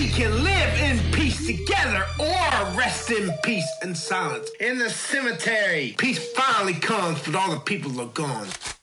we can live in peace together or rest in peace and silence in the cemetery. Peace finally comes, but all the people are gone.